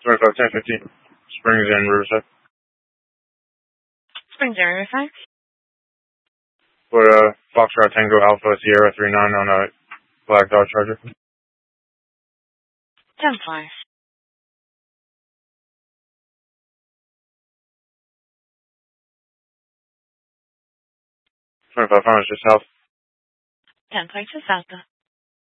25, 10, 15. Springs and Riverside. Springs and Riverside. For Foxtrot Tango Alpha Sierra 39 on a black Dodge Charger. 10-5. 25 Farmers just south. 10 places south.